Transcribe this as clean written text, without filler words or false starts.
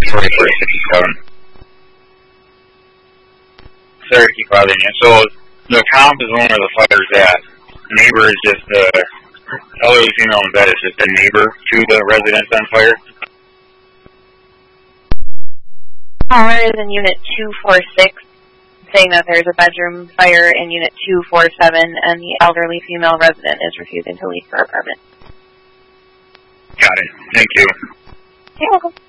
4467. Sorry to keep bothering you. So the comp is one where the fire's at. Neighbor is just the elderly female in bed is just a neighbor to the residence on fire. Caller is in Unit 246, saying that there's a bedroom fire in Unit 247, and the elderly female resident is refusing to leave her apartment. Got it. Thank you. You're welcome.